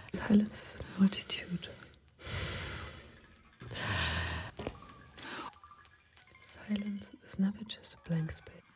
Silence is a multitude. Silence is never just a blank space.